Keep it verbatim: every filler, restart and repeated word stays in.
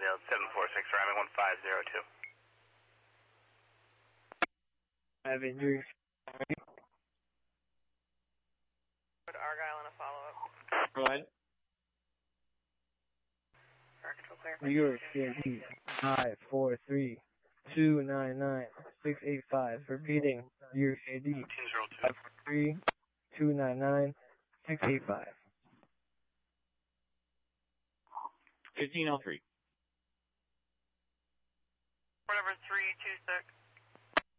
Scottsdale, seven four six, arriving one five zero two. I have injuries. Argyle on a follow-up. Go ahead. Fire control clear. New York City, five four three two nine nine six eight five. Repeating, New York City, five four three two nine nine six eight five. fifteen oh three. Whatever, three two six.